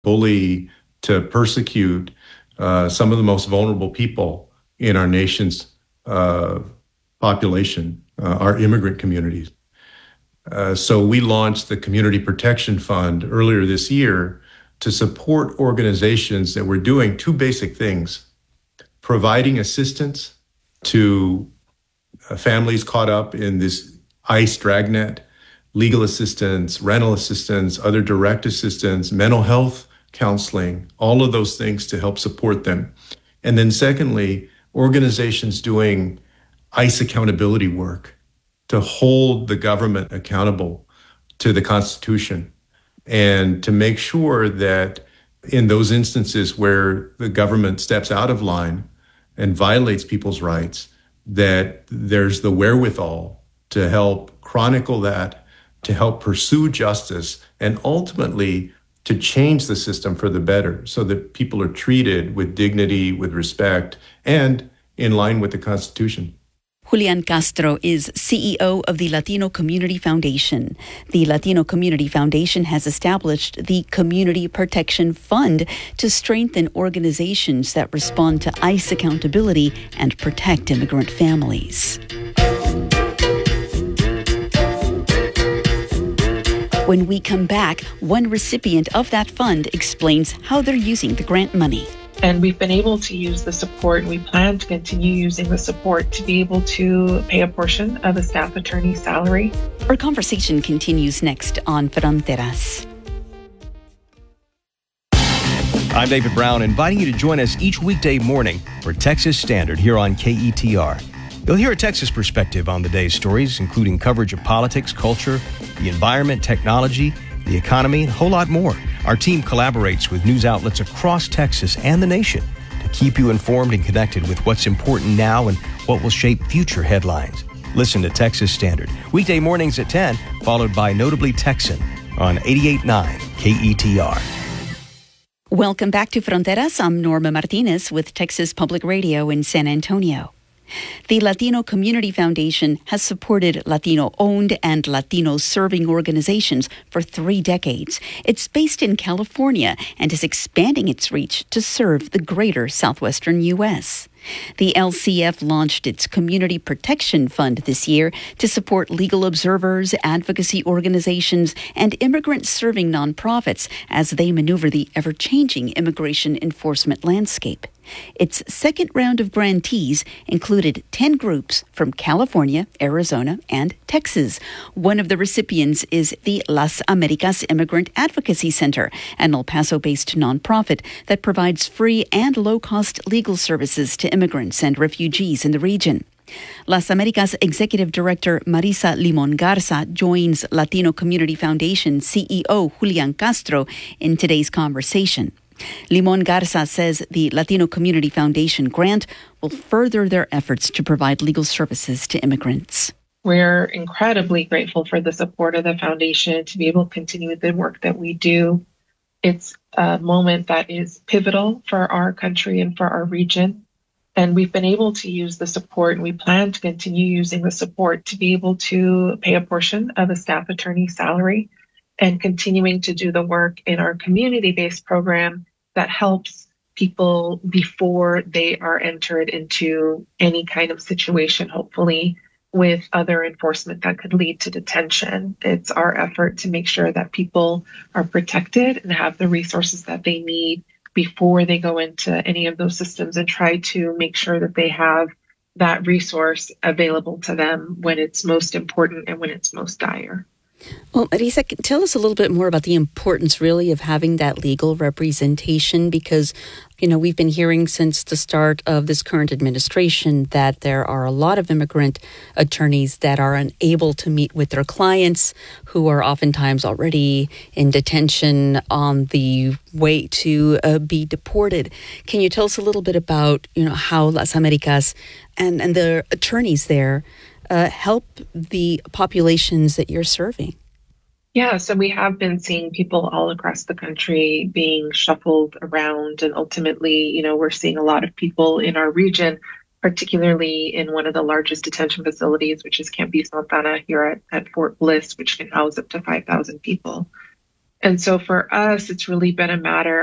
bully, to persecute some of the most vulnerable people in our nation's population, our immigrant communities. So we launched the Community Protection Fund earlier this year to support organizations that were doing two basic things: providing assistance to families caught up in this ICE dragnet, legal assistance, rental assistance, other direct assistance, mental health counseling, all of those things to help support them. And then secondly, organizations doing ICE accountability work to hold the government accountable to the Constitution and to make sure that in those instances where the government steps out of line and violates people's rights, that there's the wherewithal to help chronicle that, to help pursue justice, and ultimately to change the system for the better so that people are treated with dignity, with respect, and in line with the Constitution. Julian Castro is CEO of the Latino Community Foundation. The Latino Community Foundation has established the Community Protection Fund to strengthen organizations that respond to ICE accountability and protect immigrant families. When we come back, one recipient of that fund explains how they're using the grant money. And we've been able to use the support, and we plan to continue using the support to be able to pay a portion of a staff attorney's salary. Our conversation continues next on Fronteras. I'm David Brown, inviting you to join us each weekday morning for Texas Standard here on KETR. You'll hear a Texas perspective on the day's stories, including coverage of politics, culture, the environment, technology, the economy, and a whole lot more. Our team collaborates with news outlets across Texas and the nation to keep you informed and connected with what's important now and what will shape future headlines. Listen to Texas Standard, weekday mornings at 10, followed by Notably Texan on 88.9 KETR. Welcome back to Fronteras. I'm Norma Martinez with Texas Public Radio in San Antonio. The Latino Community Foundation has supported Latino-owned and Latino-serving organizations for 3 decades. It's based in California and is expanding its reach to serve the greater southwestern U.S. The LCF launched its Community Protection Fund this year to support legal observers, advocacy organizations, and immigrant-serving nonprofits as they maneuver the ever-changing immigration enforcement landscape. Its second round of grantees included 10 groups from California, Arizona, and Texas. One of the recipients is the Las Americas Immigrant Advocacy Center, an El Paso-based nonprofit that provides free and low-cost legal services to immigrants and refugees in the region. Las Americas Executive Director Marisa Limon Garza joins Latino Community Foundation CEO Julian Castro in today's conversation. Limon Garza says the Latino Community Foundation grant will further their efforts to provide legal services to immigrants. We're incredibly grateful for the support of the foundation to be able to continue the work that we do. It's a moment that is pivotal for our country and for our region. And we've been able to use the support, and we plan to continue using the support to be able to pay a portion of a staff attorney's salary and continuing to do the work in our community-based program that helps people before they are entered into any kind of situation, hopefully, with other enforcement that could lead to detention. It's our effort to make sure that people are protected and have the resources that they need before they go into any of those systems, and try to make sure that they have that resource available to them when it's most important and when it's most dire. Well, Marisa, tell us a little bit more about the importance, really, of having that legal representation, because, we've been hearing since the start of this current administration that there are a lot of immigrant attorneys that are unable to meet with their clients who are oftentimes already in detention on the way to be deported. Can you tell us a little bit about, how Las Americas and the attorneys there help the populations that you're serving? Yeah, so we have been seeing people all across the country being shuffled around, and ultimately, we're seeing a lot of people in our region, particularly in one of the largest detention facilities, which is Camp Santana here at Fort Bliss, which can house up to 5,000 people. And so for us, it's really been a matter